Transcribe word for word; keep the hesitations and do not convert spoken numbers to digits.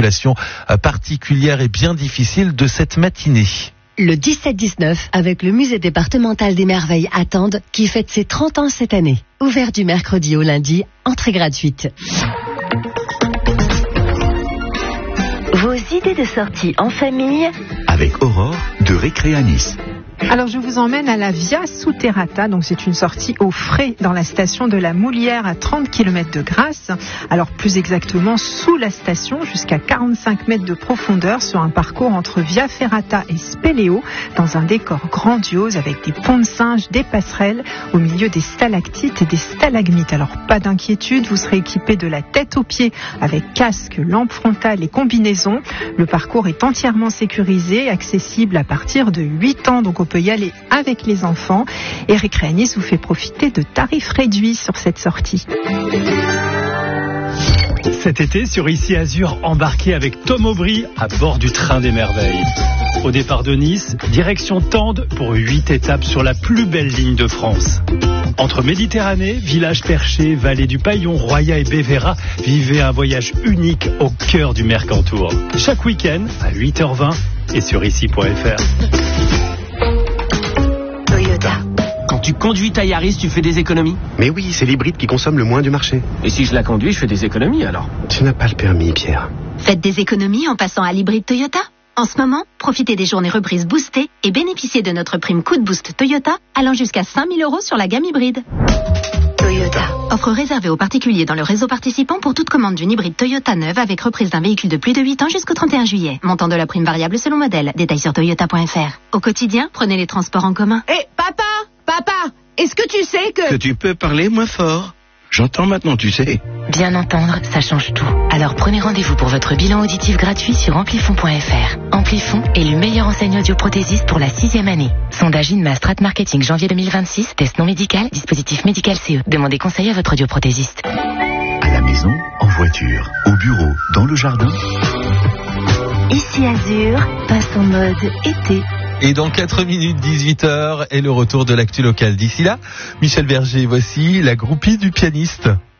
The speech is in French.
circulation particulière et bien difficile de cette matinée. Le dix-sept dix-neuf, avec le musée départemental des merveilles à Tende, qui fête ses trente ans cette année. Ouvert du mercredi au lundi, entrée gratuite. Vos idées de sortie en famille avec Aurore de Récréanis. Alors je vous emmène à la Via Souterrata, donc c'est une sortie au frais dans la station de la Moulière à trente kilomètres de Grasse. Alors plus exactement sous la station, jusqu'à quarante-cinq mètres de profondeur sur un parcours entre Via Ferrata et Spéléo, dans un décor grandiose avec des ponts de singes, des passerelles, au milieu des stalactites et des stalagmites. Alors pas d'inquiétude, vous serez équipé de la tête aux pieds avec casque, lampe frontale et combinaison. Le parcours est entièrement sécurisé, accessible à partir de huit ans, donc on peut y aller avec les enfants. Et Récréanis vous fait profiter de tarifs réduits sur cette sortie. Cet été, sur Ici Azur, embarquez avec Tom Aubry à bord du train des merveilles. Au départ de Nice, direction Tende pour huit étapes sur la plus belle ligne de France. Entre Méditerranée, village perché, vallée du Paillon, Roya et Bévéra, vivez un voyage unique au cœur du Mercantour. Chaque week-end à huit heures vingt et sur ici point f r. Quand tu conduis ta Yaris, tu fais des économies? Mais oui, c'est l'hybride qui consomme le moins du marché. Et si je la conduis, je fais des économies alors? Tu n'as pas le permis, Pierre. Faites des économies en passant à l'hybride Toyota. En ce moment, profitez des journées reprises boostées et bénéficiez de notre prime coup de boost Toyota allant jusqu'à cinq mille euros sur la gamme hybride. Toyota. Offre réservée aux particuliers dans le réseau participant pour toute commande d'une hybride Toyota neuve avec reprise d'un véhicule de plus de huit ans jusqu'au trente et un juillet. Montant de la prime variable selon modèle. Détails sur toyota point f r. Au quotidien, prenez les transports en commun. Hé, hey, papa, papa, est-ce que tu sais que... Que tu peux parler moins fort. J'entends maintenant, tu sais. Bien entendre, ça change tout. Alors prenez rendez-vous pour votre bilan auditif gratuit sur amplifon point f r. Amplifon est le meilleur enseignant audioprothésiste pour la sixième année. Sondage INMA Strat Marketing janvier deux mille vingt-six, test non médical, dispositif médical C E. Demandez conseil à votre audioprothésiste. À la maison, en voiture, au bureau, dans le jardin. Ici Azur passe en mode été. Et dans quatre minutes, dix-huit heures, est le retour de l'actu locale. D'ici là, Michel Berger, voici la groupie du pianiste.